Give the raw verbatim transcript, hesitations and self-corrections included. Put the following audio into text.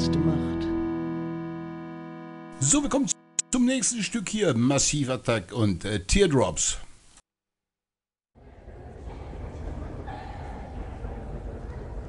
erste Macht. So, wir kommen zum nächsten Stück hier. Massive Attack und äh, Teardrops.